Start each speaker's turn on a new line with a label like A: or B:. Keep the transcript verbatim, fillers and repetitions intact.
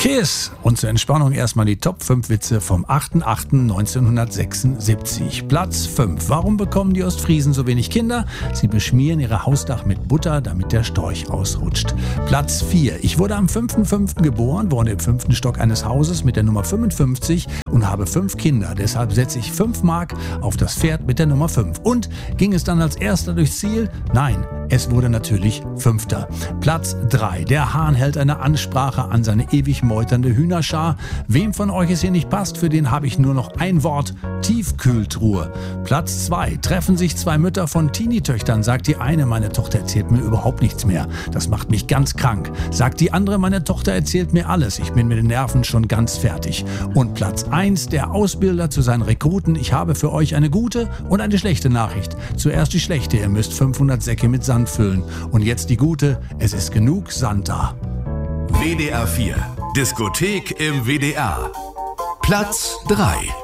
A: Kiss. Und zur Entspannung erstmal die Top fünf Witze vom achter achter neunzehnhundertsechsundsiebzig. Platz fünf. Warum bekommen die Ostfriesen so wenig Kinder? Sie beschmieren ihr Hausdach mit Butter, damit der Storch ausrutscht. Platz vier. Ich wurde am fünfter fünfter geboren, wohne im fünften Stock eines Hauses mit der Nummer fünfundfünfzig und habe fünf Kinder. Deshalb setze ich fünf Mark auf das Pferd mit der Nummer fünf. Und ging es dann als erster durchs Ziel? Nein, es wurde natürlich fünfter. Platz drei. Der Hahn hält eine Ansprache an seine ewig meuternde Hühnerschar. Wem von euch es hier nicht passt, für den habe ich nur noch ein Wort: Tiefkühltruhe. Platz zwei. Treffen sich zwei Mütter von Teenie-Töchtern, sagt die eine: Meine Tochter erzählt mir überhaupt nichts mehr. Das macht mich ganz krank. Sagt die andere: Meine Tochter erzählt mir alles. Ich bin mit den Nerven schon ganz fertig. Und Platz eins. Der Ausbilder zu seinen Rekruten: Ich habe für euch eine gute und eine schlechte Nachricht. Zuerst die schlechte: Ihr müsst fünfhundert Säcke mit Sand füllen. Und jetzt die gute: Es ist genug Sand da.
B: W D R vier. Diskothek im W D R. Platz drei.